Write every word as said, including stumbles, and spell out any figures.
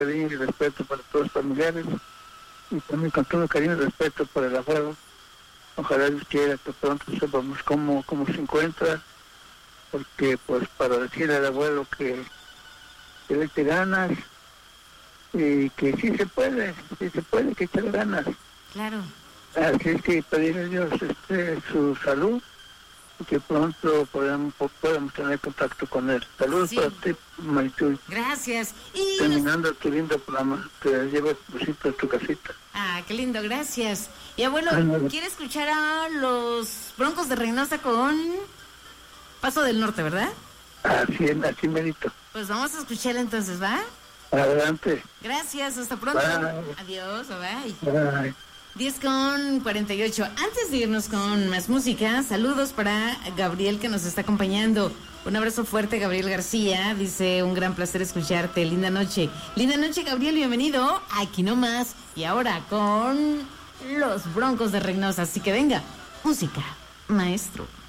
cariño y respeto para todos los familiares y también con todo cariño y respeto para el abuelo. Ojalá Dios quiera que pronto sepamos cómo, cómo se encuentra, porque pues para decirle al abuelo que, que le eche ganas y que sí se puede, sí se puede, que echar ganas. Claro. Así es que pedirle a Dios este, su salud y que pronto podamos, podamos tener contacto con él. Saludos Sí. para ti, Marichuy. Gracias. Y Terminando nos... tu lindo programa, te llevo besito a tu casita. Ah, qué lindo, gracias. Y abuelo, Ay, no. ¿quiere escuchar a los Broncos de Reynosa con Paso del Norte, verdad? Así es, así merito. Pues vamos a escucharla entonces, ¿va? Adelante. Gracias, hasta pronto. Bye. Adiós, bye. Bye. diez con cuarenta y ocho. Antes de irnos con más música, saludos para Gabriel que nos está acompañando. Un abrazo fuerte, Gabriel García. Dice, un gran placer escucharte. Linda noche. Linda noche, Gabriel, bienvenido. Aquí nomás. Y ahora con los Broncos de Reynosa. Así que venga, música, maestro.